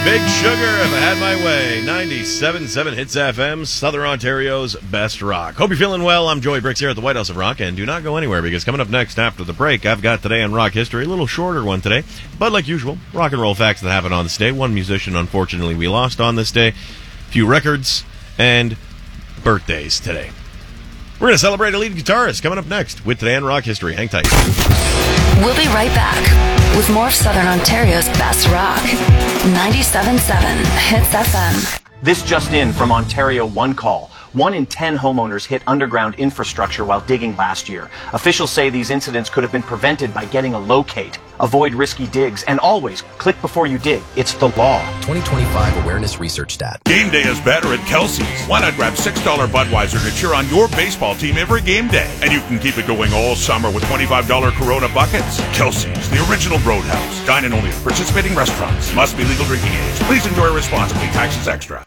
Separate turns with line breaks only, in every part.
Big Sugar, If I Had My Way, 97.7 Hits FM, Southern Ontario's best rock. Hope you're feeling well. I'm Joey Bricks here at the White House of Rock, and do not go anywhere because coming up next after the break, I've got Today in Rock History, a little shorter one today, but like usual, rock and roll facts that happened on this day. One musician, unfortunately, we lost on this day, a few records, and birthdays today. We're going to celebrate a lead guitarist coming up next with Today in Rock History. Hang tight.
We'll be right back with more of Southern Ontario's best rock. 97.7 Hits FM.
This just in from Ontario One Call. 1 in 10 homeowners hit underground infrastructure while digging last year. Officials say these incidents could have been prevented by getting a locate. Avoid risky digs and always click before you dig. It's the law.
2025 Awareness Research Stat.
Game day is better at Kelsey's. Why not grab $6 Budweiser to cheer on your baseball team every game day? And you can keep it going all summer with $25 Corona buckets. Kelsey's, the original Roadhouse. Dine in only at participating restaurants. Must be legal drinking age. Please enjoy responsibly. Taxes extra.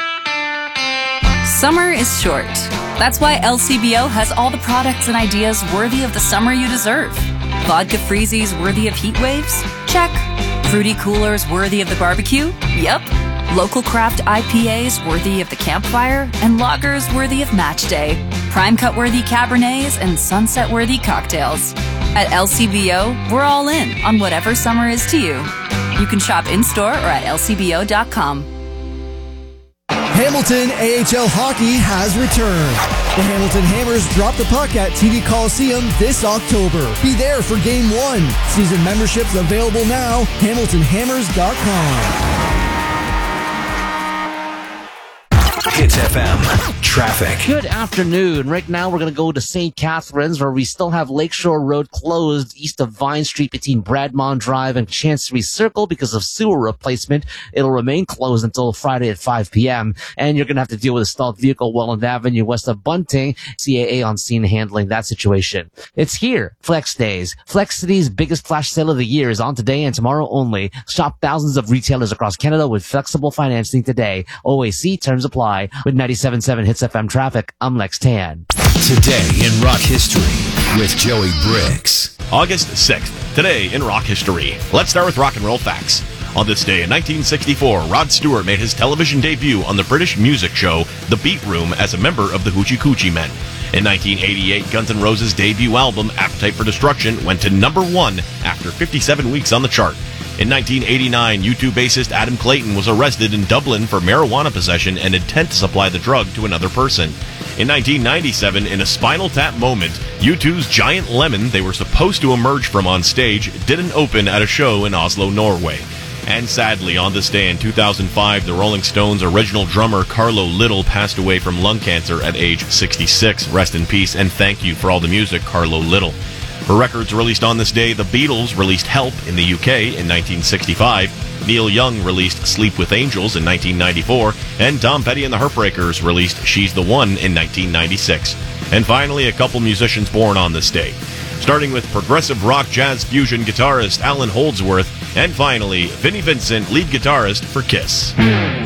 Summer is short. That's why LCBO has all the products and ideas worthy of the summer you deserve. Vodka freezies worthy of heat waves? Check. Fruity coolers worthy of the barbecue? Yep. Local craft IPAs worthy of the campfire? And lagers worthy of match day. Prime cut worthy Cabernets and sunset worthy cocktails. At LCBO, we're all in on whatever summer is to you. You can shop in-store or at lcbo.com.
Hamilton AHL Hockey has returned. The Hamilton Hammers drop the puck at TD Coliseum this October. Be there for Game 1. Season memberships available now. HamiltonHammers.com.
Hits FM traffic.
Good afternoon. Right now we're going to go to St. Catharines, where we still have Lakeshore Road closed east of Vine Street between Bradmont Drive and Chancery Circle because of sewer replacement. It'll remain closed until Friday at 5 p.m. And you're going to have to deal with a stalled vehicle Welland Avenue west of Bunting. CAA on scene handling that situation. It's here. Flex Days. Flex City's biggest flash sale of the year is on today and tomorrow only. Shop thousands of retailers across Canada with flexible financing today. OAC terms apply. With 97.7 Hits FM traffic, I'm Lex Tan.
Today in rock history with Joey Bricks.
August 6th, Today in Rock History. Let's start with rock and roll facts. On this day in 1964, Rod Stewart made his television debut on the British music show The Beat Room as a member of the Hoochie Coochie Men. In 1988, Guns N' Roses' debut album, Appetite for Destruction, went to number 1 after 57 weeks on the chart. In 1989, U2 bassist Adam Clayton was arrested in Dublin for marijuana possession and intent to supply the drug to another person. In 1997, in a Spinal Tap moment, U2's Giant Lemon they were supposed to emerge from on stage didn't open at a show in Oslo, Norway. And sadly, on this day in 2005, the Rolling Stones' original drummer Carlo Little passed away from lung cancer at age 66. Rest in peace, and thank you for all the music, Carlo Little. For records released on this day, the Beatles released Help in the UK in 1965, Neil Young released Sleep with Angels in 1994, and Tom Petty and the Heartbreakers released She's the One in 1996. And finally, a couple musicians born on this day. Starting with progressive rock jazz fusion guitarist Alan Holdsworth, and finally, Vinnie Vincent, lead guitarist for Kiss.